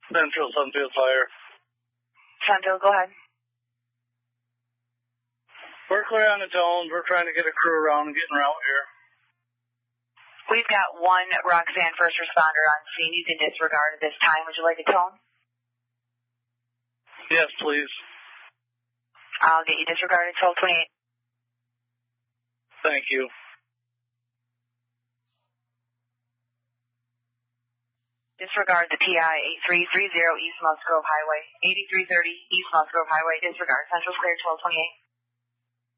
Central Sunfield Fire. Sunfield, go ahead. We're clear on the tones. We're trying to get a crew around and get en route here. We've got one Roxanne first responder on scene. You can disregard at this time. Would you like a tone? Yes, please. I'll get you disregarded 1228. Thank you. Disregard the TI 8330 East Musgrove Highway. 8330 East Musgrove Highway. Disregard. Central's clear 1228.